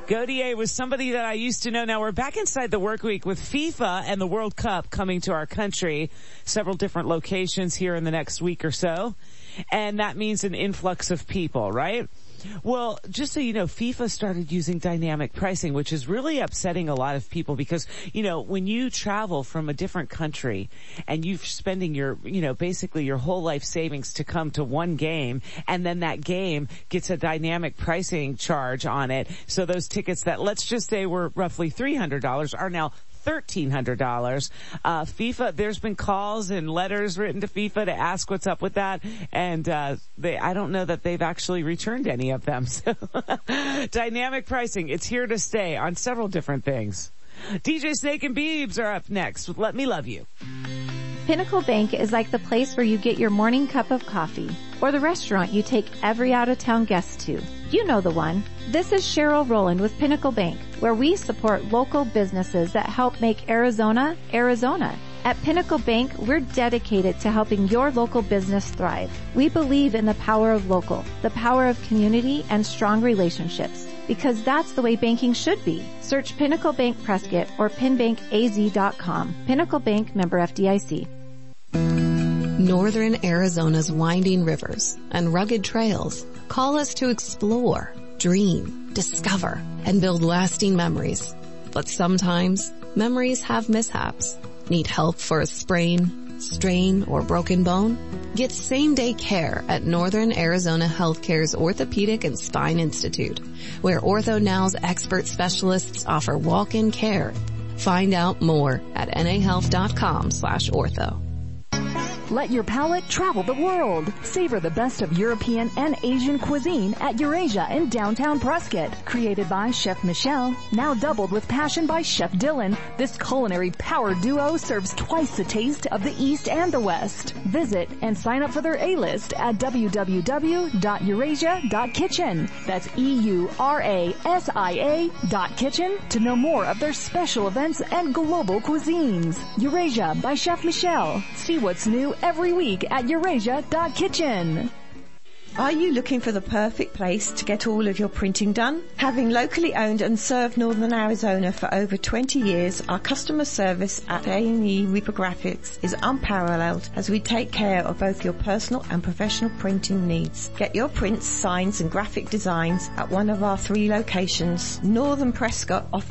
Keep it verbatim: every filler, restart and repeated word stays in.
Gautier was somebody that I used to know. Now we're back inside the work week with FIFA and the World Cup coming to our country. Several different locations here in the next week or so. And that means an influx of people, right? Well, just so you know, FIFA started using dynamic pricing, which is really upsetting a lot of people because, you know, when you travel from a different country and you're spending your, you know, basically your whole life savings to come to one game, and then that game gets a dynamic pricing charge on it. So those tickets that, let's just say, were roughly three hundred dollars are now thirteen hundred dollars. Uh, FIFA, there's been calls and letters written to FIFA to ask what's up with that, and uh, they, I don't know that they've actually returned any of them. So, dynamic pricing, it's here to stay on several different things. D J Snake and Beebs are up next with Let Me Love You. Pinnacle Bank is like the place where you get your morning cup of coffee, or the restaurant you take every out-of-town guest to. You know the one. This is Cheryl Rowland with Pinnacle Bank, where we support local businesses that help make Arizona, Arizona. At Pinnacle Bank, we're dedicated to helping your local business thrive. We believe in the power of local, the power of community, and strong relationships, because that's the way banking should be. Search Pinnacle Bank Prescott or pinbank a z dot com. Pinnacle Bank, member F D I C. Northern Arizona's winding rivers and rugged trails call us to explore, dream, discover, and build lasting memories. But sometimes, memories have mishaps. Need help for a sprain, strain, or broken bone? Get same-day care at Northern Arizona Healthcare's Orthopedic and Spine Institute, where OrthoNow's expert specialists offer walk-in care. Find out more at nahealth.com slash ortho. Let your palate travel the world. Savor the best of European and Asian cuisine at Eurasia in downtown Prescott. Created by Chef Michelle, now doubled with passion by Chef Dylan, this culinary power duo serves twice the taste of the East and the West. Visit and sign up for their A-list at w w w dot eurasia dot kitchen. That's E U R A S I A dot kitchen to know more of their special events and global cuisines. Eurasia by Chef Michelle. See what's new every week at eurasia dot kitchen. Are you looking for the perfect place to get all of your printing done? Having locally owned and served Northern Arizona for over twenty years, our customer service at A and E Reprographics is unparalleled as we take care of both your personal and professional printing needs. Get your prints, signs and graphic designs at one of our three locations. Northern Prescott offers